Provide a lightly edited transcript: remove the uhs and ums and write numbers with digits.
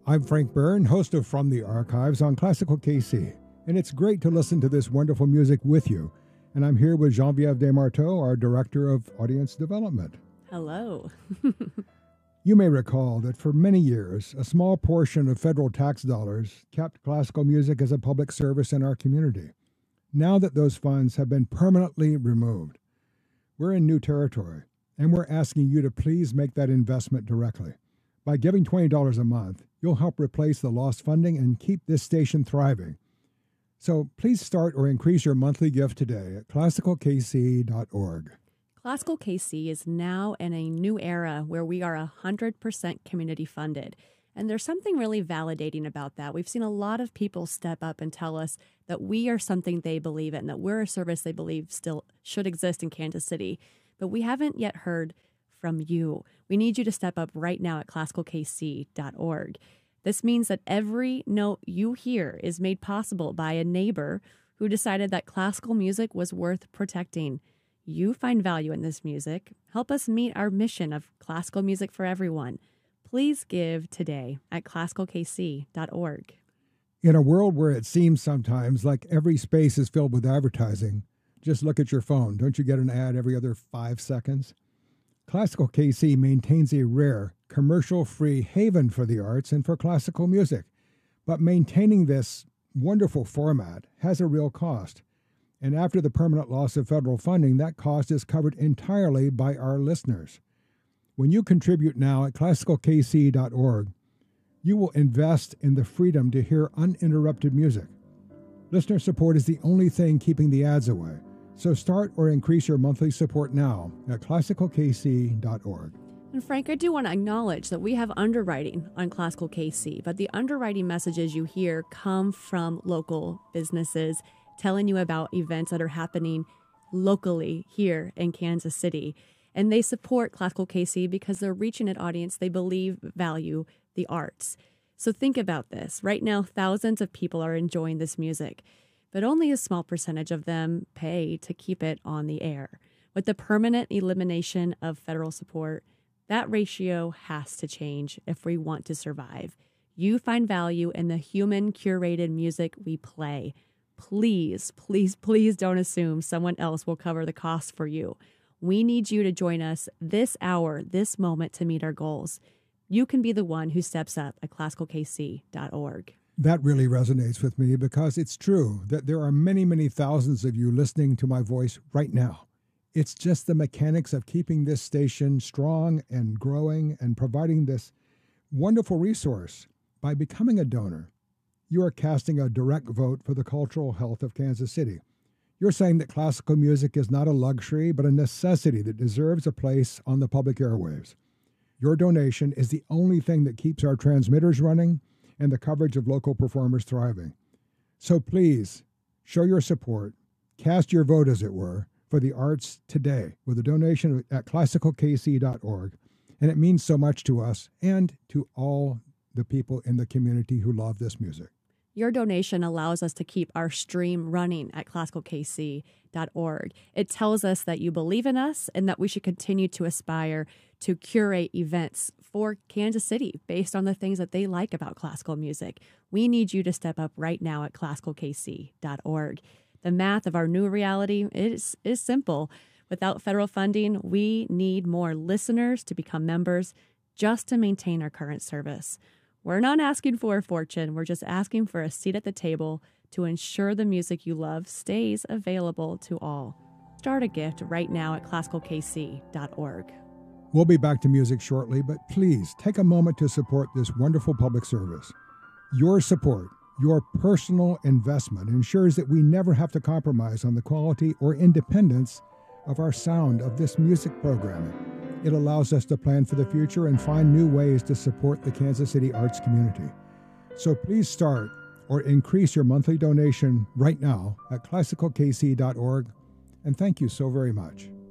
I'm Frank Byrne, host of From the Archives on Classical KC, and it's great to listen to this wonderful music with you. And I'm here with Geneviève Desmarteau, our Director of Audience Development. Hello. You may recall that for many years, a small portion of federal tax dollars kept classical music as a public service in our community. Now that those funds have been permanently removed, we're in new territory, and we're asking you to please make that investment directly. By giving $20 a month, you'll help replace the lost funding and keep this station thriving. So please start or increase your monthly gift today at classicalkc.org. Classical KC is now in a new era where we are 100% community funded. And there's something really validating about that. We've seen a lot of people step up and tell us that we are something they believe in, that we're a service they believe still should exist in Kansas City. But we haven't yet heard from you. We need you to step up right now at classicalkc.org. This means that every note you hear is made possible by a neighbor who decided that classical music was worth protecting. You find value in this music. Help us meet our mission of classical music for everyone. Please give today at classicalkc.org. In a world where it seems sometimes like every space is filled with advertising, just look at your phone. Don't you get an ad every other 5 seconds? Classical KC maintains a rare, commercial-free haven for the arts and for classical music. But maintaining this wonderful format has a real cost. And after the permanent loss of federal funding, that cost is covered entirely by our listeners. When you contribute now at classicalkc.org, you will invest in the freedom to hear uninterrupted music. Listener support is the only thing keeping the ads away. So start or increase your monthly support now at classicalkc.org. And Frank, I do want to acknowledge that we have underwriting on Classical KC, but the underwriting messages you hear come from local businesses telling you about events that are happening locally here in Kansas City. And they support Classical KC because they're reaching an audience they believe value the arts. So think about this. Right now, thousands of people are enjoying this music, but only a small percentage of them pay to keep it on the air. With the permanent elimination of federal support, that ratio has to change if we want to survive. You find value in the human curated music we play. Please, please, please don't assume someone else will cover the cost for you. We need you to join us this hour, this moment to meet our goals. You can be the one who steps up at classicalkc.org. That really resonates with me because it's true that there are many, many thousands of you listening to my voice right now. It's just the mechanics of keeping this station strong and growing and providing this wonderful resource. By becoming a donor, you are casting a direct vote for the cultural health of Kansas City. You're saying that classical music is not a luxury, but a necessity that deserves a place on the public airwaves. Your donation is the only thing that keeps our transmitters running and the coverage of local performers thriving. So please, show your support, cast your vote, as it were, for the arts today with a donation at classicalkc.org. And it means so much to us and to all the people in the community who love this music. Your donation allows us to keep our stream running at classicalkc.org. It tells us that you believe in us and that we should continue to aspire to curate events for Kansas City based on the things that they like about classical music. We need you to step up right now at classicalkc.org. The math of our new reality is simple. Without federal funding, we need more listeners to become members just to maintain our current service. We're not asking for a fortune. We're just asking for a seat at the table to ensure the music you love stays available to all. Start a gift right now at classicalkc.org. We'll be back to music shortly, but please take a moment to support this wonderful public service. Your support, your personal investment, ensures that we never have to compromise on the quality or independence of our sound of this music programming. It allows us to plan for the future and find new ways to support the Kansas City arts community. So please start or increase your monthly donation right now at classicalkc.org. And thank you so very much.